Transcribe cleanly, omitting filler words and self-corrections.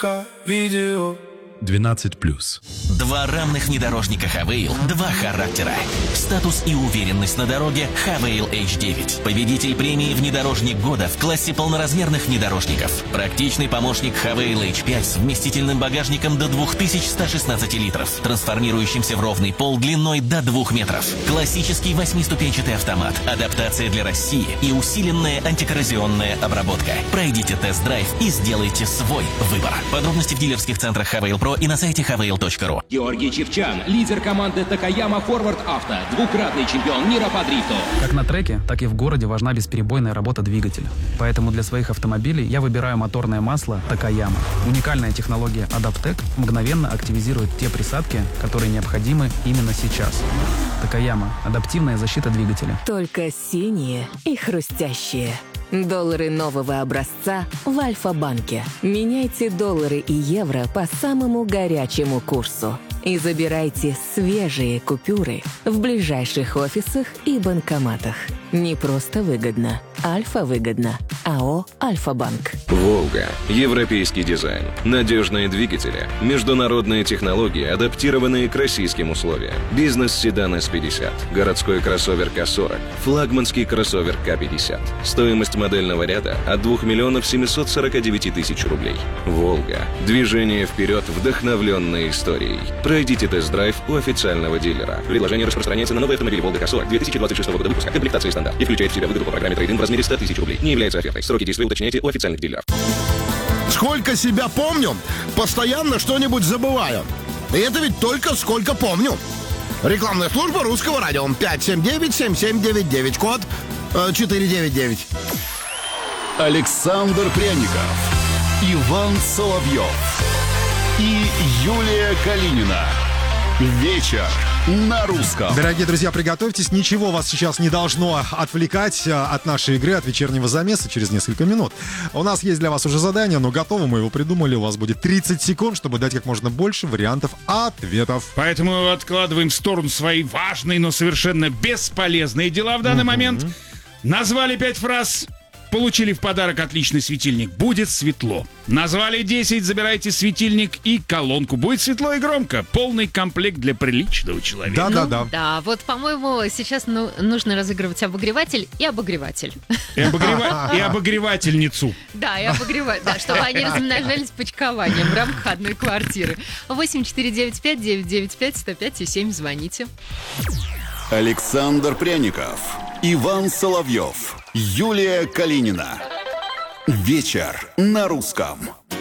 Видео 12+. Два равных внедорожника Хавейл, два характера. Статус и уверенность на дороге Хавейл H9. Победитель премии «Внедорожник года» в классе полноразмерных внедорожников. Практичный помощник Хавейл H5 с вместительным багажником до 2116 литров, трансформирующимся в ровный пол длиной до 2 метров. Классический 8-ступенчатый автомат, адаптация для России и усиленная антикоррозионная обработка. Пройдите тест-драйв и сделайте свой выбор. Подробности в дилерских центрах Хавейл Про и на сайте havail.ru. Георгий Чевчан, лидер команды Такаяма Форвард Авто, двукратный чемпион мира по дрифту. Как на треке, так и в городе важна бесперебойная работа двигателя. Поэтому для своих автомобилей я выбираю моторное масло Такаяма. Уникальная технология Адаптек мгновенно активизирует те присадки, которые необходимы именно сейчас. Такаяма – адаптивная защита двигателя. Только синие и хрустящие. Доллары нового образца в Альфа-банке. Меняйте доллары и евро по самому горячему курсу. И забирайте свежие купюры в ближайших офисах и банкоматах. Не просто выгодно. Альфа-выгодно. АО «Альфа-банк». «Волга». Европейский дизайн. Надежные двигатели. Международные технологии, адаптированные к российским условиям. Бизнес-седан S50. Городской кроссовер К40. Флагманский кроссовер К50. Стоимость модельного ряда от 2 749 000 рублей. «Волга». Движение вперед, вдохновленное историей. Пройдите тест-драйв у официального дилера. Предложение распространяется на новые автомобили «Волга К40» 2026 года выпуска. Комплектация стандарт и включает в себя выгоду по программе трейд-ин в размере 100 000 рублей. Не является офертой. Сроки действия уточняйте у официальных дилеров. Сколько себя помню, постоянно что-нибудь забываю. И это ведь только сколько помню. Рекламная служба Русского радио. 579-7799. Код 499. Александр Пряников, Иван Соловьев и Юлия Калинина. Вечер на русском. Дорогие друзья, приготовьтесь. Ничего вас сейчас не должно отвлекать от нашей игры, от вечернего замеса через несколько минут. У нас есть для вас уже задание, но готово, мы его придумали. У вас будет 30 секунд, чтобы дать как можно больше вариантов ответов. Поэтому откладываем в сторону свои важные, но совершенно бесполезные дела в данный момент. Назвали 5 фраз. Получили в подарок отличный светильник. Будет светло. Назвали 10, забирайте светильник и колонку. Будет светло и громко. Полный комплект для приличного человека. Да. Да, вот, по-моему, сейчас нужно разыгрывать обогреватель и обогреватель. И обогревательницу. Да, и обогреватель. Да, чтобы они размножались почкованием в рамках одной квартиры. 8495-995-105-7. Звоните. Александр Пряников, Иван Соловьев, Юлия Калинина. Вечер на русском.